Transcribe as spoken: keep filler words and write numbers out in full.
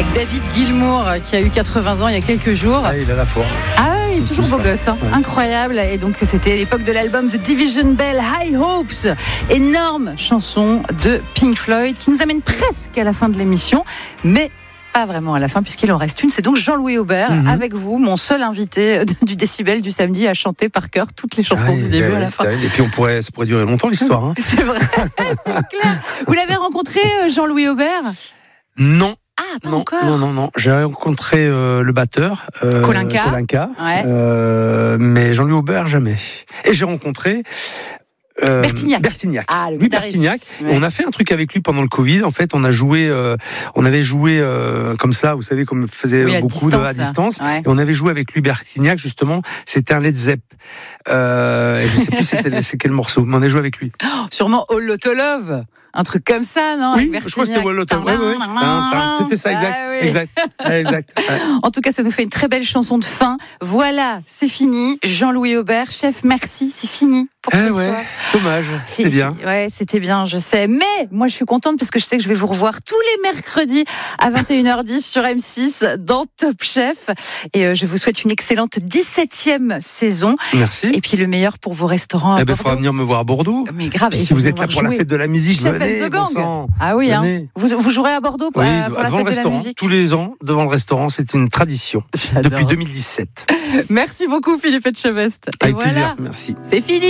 avec David Gilmour qui a eu quatre-vingts ans il y a quelques jours. Ah, il a la forme. Ah, il est toujours beau gosse, hein. Ouais. Incroyable. Et donc c'était l'époque de l'album The Division Bell, High Hopes, énorme chanson de Pink Floyd qui nous amène presque à la fin de l'émission, mais pas vraiment à la fin puisqu'il en reste une. C'est donc Jean-Louis Aubert, mm-hmm. avec vous, mon seul invité du Décibel du samedi à chanter par cœur toutes les chansons ah, du début ouais, à la fin. fin. Et puis on pourrait, ça pourrait durer longtemps l'histoire. Hein. C'est vrai, c'est clair. Vous l'avez rencontré, Jean-Louis Aubert ? Non. Ah, pas non, encore. non, non, non. J'ai rencontré euh, le batteur, euh, Kolinka, Kolinka ouais. euh, mais Jean-Louis Aubert jamais. Et j'ai rencontré Euh, Bertignac. Bertignac. Ah, le Louis Bertignac. Ouais. On a fait un truc avec lui pendant le Covid. En fait, on a joué, euh, on avait joué euh, comme ça, vous savez, comme faisait oui, beaucoup distance, de, à distance. Ouais. Et on avait joué avec Louis Bertignac, justement. C'était un Led Zepp. Euh, et je sais plus c'était c'est quel morceau, mais on a joué avec lui. Oh, sûrement All Lotta Love. Un truc comme ça, non? Oui, je crois que c'était All Lotta Love. Oui, oui. C'était ça, exact. Ah, oui. Exact. exact. Ouais. En tout cas, ça nous fait une très belle chanson de fin. Voilà, c'est fini. Jean-Louis Aubert, chef, merci, c'est fini pour eh ce ouais, soir. Dommage, c'était c'est, bien. C'est, ouais, c'était bien, je sais. Mais moi, je suis contente parce que je sais que je vais vous revoir tous les mercredis à vingt et une heures dix sur M six dans Top Chef. Et euh, je vous souhaite une excellente dix-septième saison. Merci. Et puis le meilleur pour vos restaurants. Eh ben, il faudra venir me voir à Bordeaux. Mais grave. Si vous êtes là pour jouer. La fête de la musique, Chef venez. Bon sang. Ah oui, hein. Vous, vous jouerez à Bordeaux pour, oui, euh, pour la fête le de la musique. Tous les ans, devant le restaurant, c'est une tradition. J'adore. Depuis deux mille dix-sept. Merci beaucoup, Philippe Etchebest. Avec voilà, plaisir, merci. C'est fini.